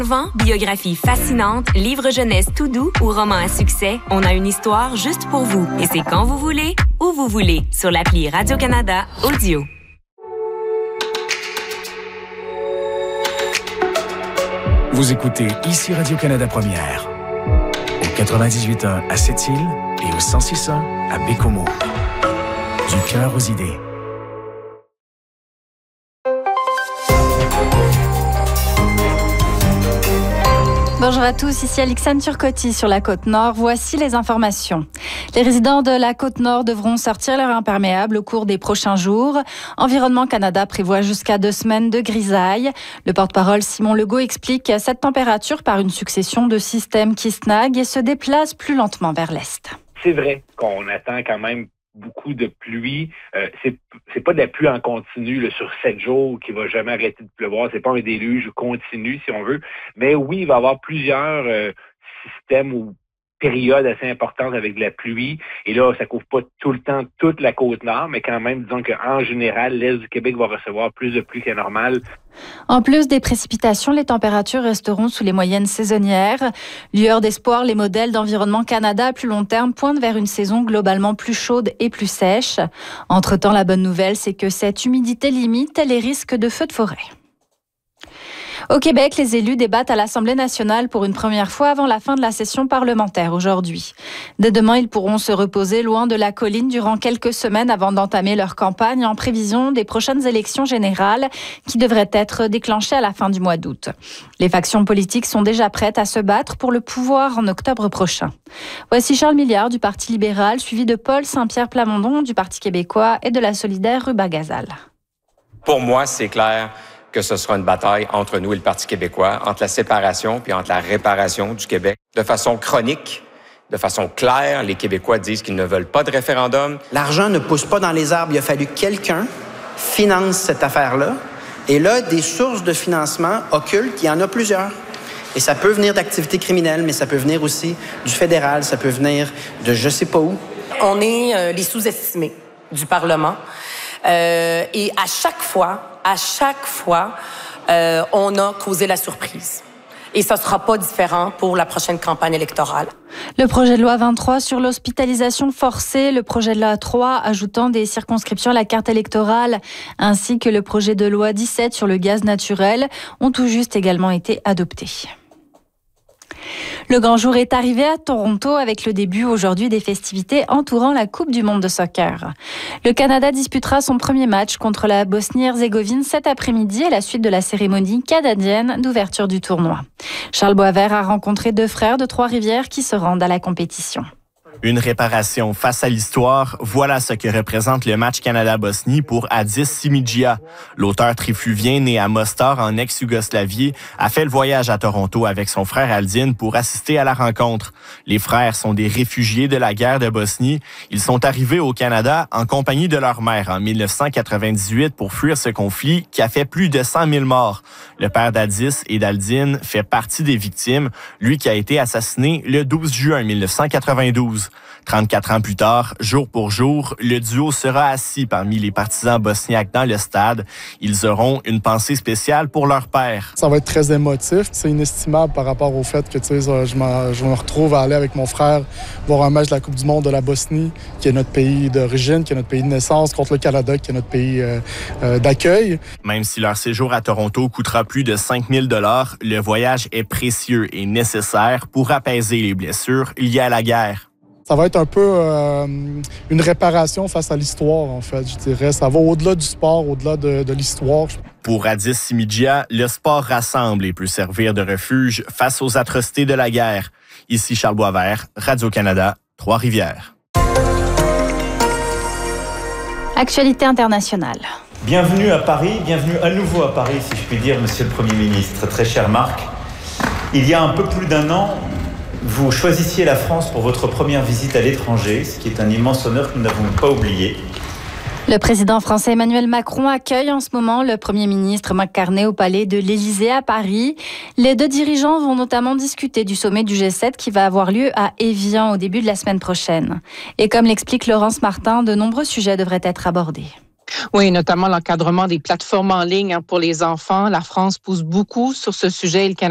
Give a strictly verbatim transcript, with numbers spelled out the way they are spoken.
Biographie fascinante, livre jeunesse tout doux ou roman à succès, on a une histoire juste pour vous. Et c'est quand vous voulez, où vous voulez, sur l'appli Radio-Canada Audio. Vous écoutez ici Radio-Canada Première, au quatre-vingt-dix-huit point un à Sept-Îles et au cent six point un à Bécomo. Du cœur aux idées. Bonjour à tous, ici Alexandre Turcotti sur la Côte-Nord. Voici les informations. Les résidents de la Côte-Nord devront sortir leur imperméable au cours des prochains jours. Environnement Canada prévoit jusqu'à deux semaines de grisaille. Le porte-parole Simon Legault explique cette température par une succession de systèmes qui snaguent et se déplacent plus lentement vers l'est. C'est vrai qu'on attend quand même beaucoup de pluie. Euh, c'est, c'est pas de la pluie en continu là, sur sept jours qui va jamais arrêter de pleuvoir. C'est pas un déluge continu, si on veut. Mais oui, il va y avoir plusieurs euh, systèmes ou périodes assez importantes avec de la pluie. Et là, ça couvre pas tout le temps toute la Côte-Nord, mais quand même, disons qu'en général, l'Est du Québec va recevoir plus de pluie que normal. En plus des précipitations, les températures resteront sous les moyennes saisonnières. Lueur d'espoir, les modèles d'Environnement Canada à plus long terme pointent vers une saison globalement plus chaude et plus sèche. Entre-temps, la bonne nouvelle, c'est que cette humidité limite les risques de feux de forêt. Au Québec, les élus débattent à l'Assemblée nationale pour une première fois avant la fin de la session parlementaire aujourd'hui. Dès demain, ils pourront se reposer loin de la colline durant quelques semaines avant d'entamer leur campagne en prévision des prochaines élections générales qui devraient être déclenchées à la fin du mois d'août. Les factions politiques sont déjà prêtes à se battre pour le pouvoir en octobre prochain. Voici Charles Milliard du Parti libéral, suivi de Paul Saint-Pierre Plamondon du Parti québécois et de la Solidaire Rue-Bagazal. Pour moi, c'est clair que ce sera une bataille entre nous et le Parti québécois, entre la séparation puis entre la réparation du Québec. De façon chronique, de façon claire, les Québécois disent qu'ils ne veulent pas de référendum. L'argent ne pousse pas dans les arbres. Il a fallu que quelqu'un finance cette affaire-là. Et là, des sources de financement occultes, il y en a plusieurs. Et ça peut venir d'activités criminelles, mais ça peut venir aussi du fédéral, ça peut venir de je sais pas où. On est euh, les sous-estimés du Parlement. Euh, et à chaque fois, à chaque fois, euh, on a causé la surprise. Et ça ne sera pas différent pour la prochaine campagne électorale. Le projet de loi vingt-trois sur l'hospitalisation forcée, le projet de loi trois ajoutant des circonscriptions à la carte électorale, ainsi que le projet de loi dix-sept sur le gaz naturel ont tout juste également été adoptés. Le grand jour est arrivé à Toronto avec le début aujourd'hui des festivités entourant la Coupe du monde de soccer. Le Canada disputera son premier match contre la Bosnie-Herzégovine cet après-midi à la suite de la cérémonie canadienne d'ouverture du tournoi. Charles Boisvert a rencontré deux frères de Trois-Rivières qui se rendent à la compétition. Une réparation face à l'histoire, voilà ce que représente le match Canada-Bosnie pour Adis Simidjia. L'auteur trifluvien né à Mostar en ex-Yougoslavie a fait le voyage à Toronto avec son frère Aldin pour assister à la rencontre. Les frères sont des réfugiés de la guerre de Bosnie. Ils sont arrivés au Canada en compagnie de leur mère en dix-neuf cent quatre-vingt-dix-huit pour fuir ce conflit qui a fait plus de cent mille morts. Le père d'Adis et d'Aldin fait partie des victimes, lui qui a été assassiné le douze juin dix-neuf cent quatre-vingt-douze. trente-quatre ans plus tard, jour pour jour, le duo sera assis parmi les partisans bosniaques dans le stade. Ils auront une pensée spéciale pour leur père. Ça va être très émotif. C'est inestimable par rapport au fait que tu sais, je, je me retrouve à aller avec mon frère voir un match de la Coupe du monde de la Bosnie, qui est notre pays d'origine, qui est notre pays de naissance, contre le Canada, qui est notre pays euh, euh, d'accueil. Même si leur séjour à Toronto coûtera plus de cinq mille dollars, le voyage est précieux et nécessaire pour apaiser les blessures liées à la guerre. Ça va être un peu euh, une réparation face à l'histoire, en fait, je dirais. Ça va au-delà du sport, au-delà de, de l'histoire. Pour Adis Simidjia, le sport rassemble et peut servir de refuge face aux atrocités de la guerre. Ici Charles Boisvert, Radio-Canada, Trois-Rivières. Actualité internationale. Bienvenue à Paris, bienvenue à nouveau à Paris, si je puis dire, Monsieur le Premier ministre. Très cher Marc, il y a un peu plus d'un an, vous choisissiez la France pour votre première visite à l'étranger, ce qui est un immense honneur que nous n'avons pas oublié. Le président français Emmanuel Macron accueille en ce moment le Premier ministre Mark Carney au palais de l'Élysée à Paris. Les deux dirigeants vont notamment discuter du sommet du G sept qui va avoir lieu à Évian au début de la semaine prochaine. Et comme l'explique Laurence Martin, de nombreux sujets devraient être abordés. Oui, notamment l'encadrement des plateformes en ligne pour les enfants. La France pousse beaucoup sur ce sujet. Le Canada